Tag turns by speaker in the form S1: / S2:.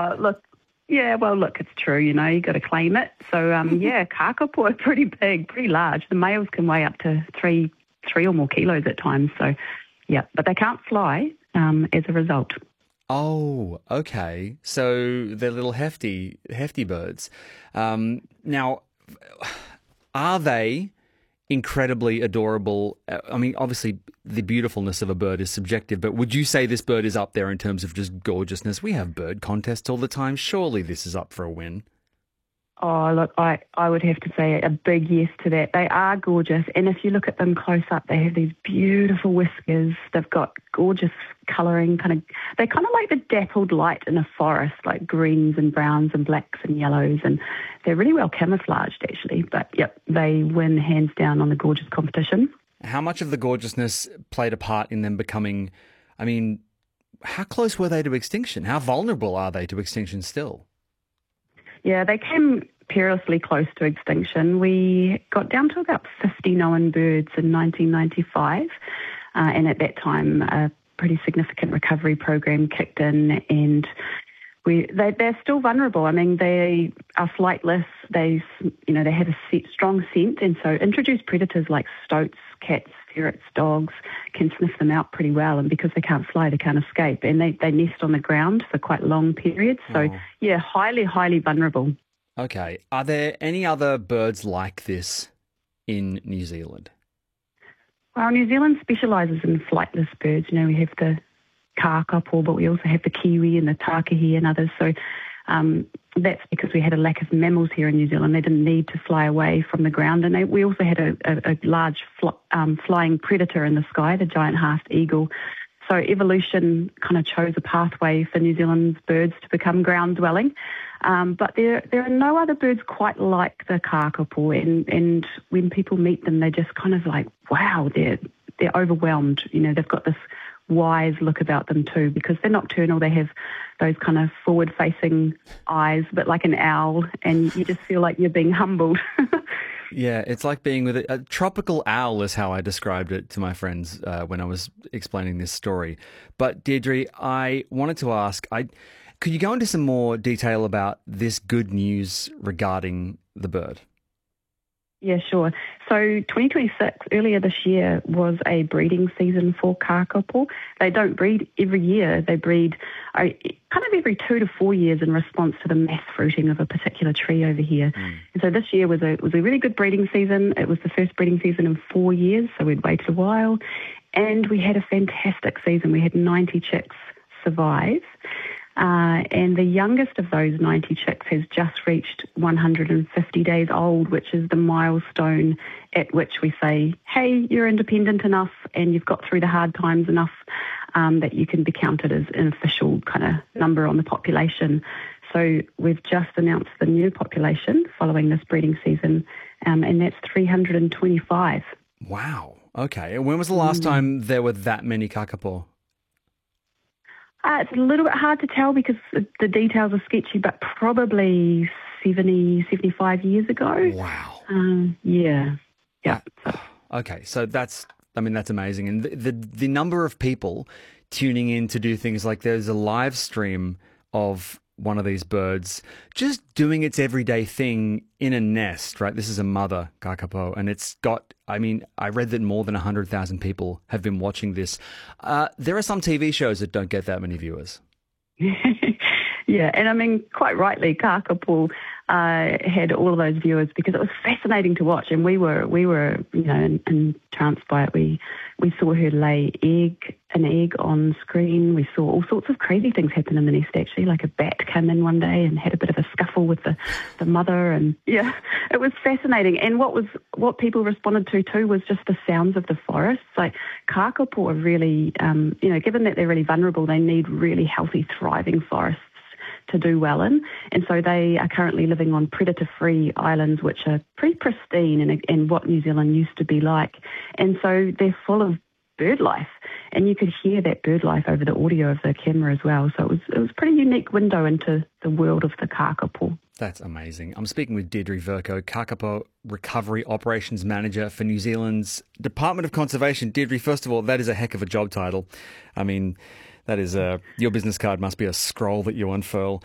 S1: Look, yeah, well, look, it's true, you got to claim it. So, yeah, kakapo are pretty big, pretty large. The males can weigh up to three or more kilos at times. So, yeah, but they can't fly as a result.
S2: Oh, okay. So they're little hefty birds. Now, are they incredibly adorable? I mean, obviously, the beautifulness of a bird is subjective, but would you say this bird is up there in terms of just gorgeousness? We have bird contests all the time. Surely this is up for a win.
S1: Oh, look, I would have to say a big yes to that. They are gorgeous. And if you look at them close up, they have these beautiful whiskers. They've got gorgeous colouring. They're kind of like the dappled light in a forest, like greens and browns and blacks and yellows. And they're really well camouflaged, actually. But, yep, they win hands down on the gorgeous competition.
S2: How much of the gorgeousness played a part in them becoming, I mean, how close were they to extinction? How vulnerable are they to extinction still?
S1: Yeah, they came perilously close to extinction. We got down to about 50 known birds in 1995, and at that time a pretty significant recovery program kicked in, and they're still vulnerable. I mean, they are flightless. They have a strong scent, and so introduced predators like stoats, cats, ferrets, dogs can sniff them out pretty well, and because they can't fly, they can't escape, and they nest on the ground for quite long periods. So, yeah, highly, highly vulnerable.
S2: Okay. Are there any other birds like this in New Zealand?
S1: Well, New Zealand specialises in flightless birds. We have the kakapo, but we also have the kiwi and the takahi and others. So that's because we had a lack of mammals here in New Zealand. They didn't need to fly away from the ground. And we also had a large flying predator in the sky, the giant half eagle. So evolution kind of chose a pathway for New Zealand's birds to become ground-dwelling. But there are no other birds quite like the kakapo. And when people meet them, they're just kind of like, wow, they're overwhelmed. They've got this wise look about them too, because they're nocturnal. They have those kind of forward-facing eyes, but like an owl, and you just feel like you're being humbled.
S2: Yeah, it's like being with a tropical owl is how I described it to my friends when I was explaining this story. But Deirdre, I wanted to ask, could you go into some more detail about this good news regarding the bird?
S1: Yeah, sure. So 2026, earlier this year, was a breeding season for kakapo. They don't breed every year. They breed kind of every 2 to 4 years in response to the mass fruiting of a particular tree over here. And so this year was a really good breeding season. It was the first breeding season in 4 years, so we'd waited a while. And we had a fantastic season. We had 90 chicks survive. And the youngest of those 90 chicks has just reached 150 days old, which is the milestone at which we say, hey, you're independent enough and you've got through the hard times enough that you can be counted as an official kind of number on the population. So we've just announced the new population following this breeding season, and that's 325.
S2: Wow. Okay. And when was the last time there were that many kakapo?
S1: It's a little bit hard to tell because the details are sketchy, but probably 70, 75 years ago.
S2: Wow.
S1: Yeah.
S2: Okay, so that's amazing. And the number of people tuning in to do things like there's a live stream of one of these birds just doing its everyday thing in a nest, right? This is a mother kakapo, and it's got, I read that more than 100,000 people have been watching this. There are some TV shows that don't get that many viewers.
S1: Yeah, and quite rightly, kakapo had all of those viewers because it was fascinating to watch, and we were entranced by it. We saw her lay an egg on screen. We saw all sorts of crazy things happen in the nest, actually, like a bat came in one day and had a bit of a scuffle with the mother, and yeah, it was fascinating. And what people responded to too was just the sounds of the forests. Like kakapo are really, given that they're really vulnerable, they need really healthy, thriving forests to do well in. And so they are currently living on predator-free islands, which are pretty pristine and what New Zealand used to be like. And so they're full of bird life. And you could hear that bird life over the audio of the camera as well. So it was a pretty unique window into the world of the kakapo.
S2: That's amazing. I'm speaking with Deirdre Vercoe, Kakapo Recovery Operations Manager for New Zealand's Department of Conservation. Deirdre, first of all, that is a heck of a job title. That is your business card must be a scroll that you unfurl.